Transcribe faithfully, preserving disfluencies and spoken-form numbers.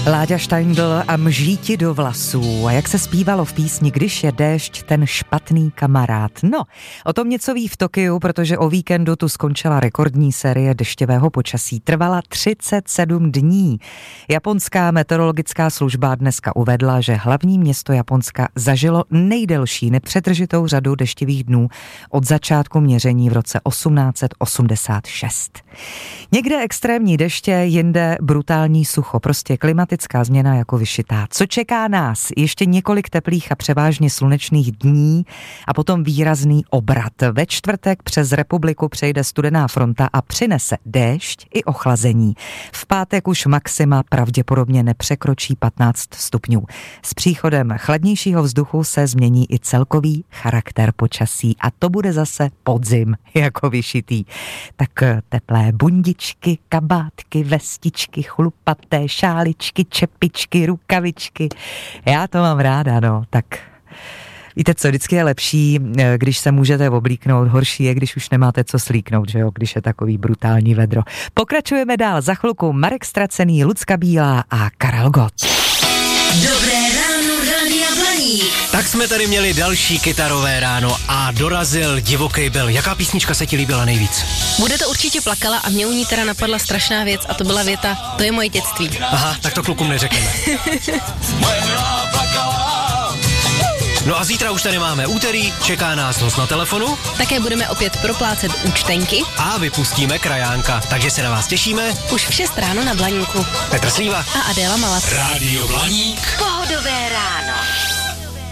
Láďa Steindl a Mží ti do vlasů. A jak se zpívalo v písni Když je déšť, ten špatný kamarád. No, o tom něco ví v Tokiu, protože o víkendu tu skončila rekordní série dešťového počasí. Trvala třicet sedm dní. Japonská meteorologická služba dneska uvedla, že hlavní město Japonska zažilo nejdelší nepřetržitou řadu deštivých dnů od začátku měření v roce osmnáct osmdesát šest. Někde extrémní deště, jinde brutální sucho, prostě klimatická změna jako vyšitá. Co čeká nás? Ještě několik teplých a převážně slunečných dní a potom výrazný obrat. Ve čtvrtek přes republiku přejde studená fronta a přinese déšť i ochlazení. V pátek už maxima pravděpodobně nepřekročí patnáct stupňů. S příchodem chladnějšího vzduchu se změní i celkový charakter počasí a to bude zase podzim jako vyšitý. Tak teplé bundičky, kabátky, vestičky, chlupaté šáličky, čepičky, rukavičky. Já to mám ráda, no, tak víte co, vždycky je lepší, když se můžete oblíknout, horší je, když už nemáte co slíknout, že jo, když je takový brutální vedro. Pokračujeme dál, za chvilku Marek Stracený, Lucka Bílá a Karel Gott. Dobré ráno, Rádia Blaník. Tak jsme tady měli další kytarové ráno a dorazil Divokej Bill. Jaká písnička se ti líbila nejvíc? Bude to určitě Plakala a mě u ní teda napadla strašná věc a to byla věta, to je moje dětství. Aha, tak to klukům neřekneme. No a zítra už tady máme úterý, čeká nás host na telefonu. Také budeme opět proplácet účtenky. A vypustíme krajánka, takže se na vás těšíme. Už v šest ráno na Blaníku. Petr Slíva a Adéla Malat. Rádio Blaník. Pohodové ráno.